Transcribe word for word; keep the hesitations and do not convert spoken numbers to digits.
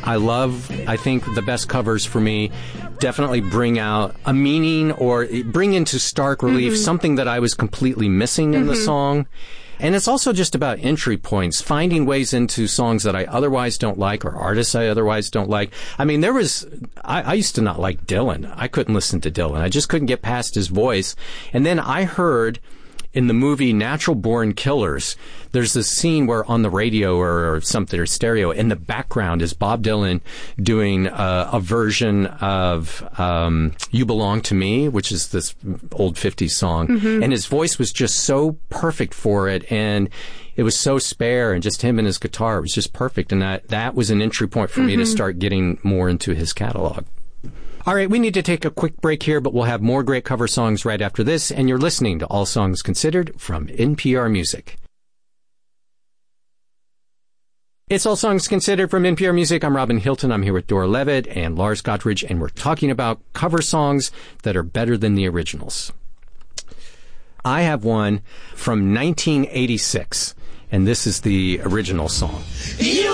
I love, I think the best covers for me definitely bring out a meaning or bring into stark relief mm-hmm. something that I was completely missing in mm-hmm. the song. And it's also just about entry points, finding ways into songs that I otherwise don't like or artists I otherwise don't like. I mean, there was, I, I used to not like Dylan. I couldn't listen to Dylan. I just couldn't get past his voice. And then I heard in the movie Natural Born Killers, there's this scene where on the radio or, or something or stereo, in the background is Bob Dylan doing uh, a version of um, You Belong to Me, which is this old fifties song. Mm-hmm. And his voice was just so perfect for it. And it was so spare, and just him and his guitar. It was just perfect. And that, that was an entry point for mm-hmm. me to start getting more into his catalog. All right, we need to take a quick break here, but we'll have more great cover songs right after this, and you're listening to All Songs Considered from N P R Music. It's All Songs Considered from N P R Music. I'm Robin Hilton. I'm here with Dora Levitt and Lars Gottridge, and we're talking about cover songs that are better than the originals. I have one from nineteen eighty-six, and this is the original song. You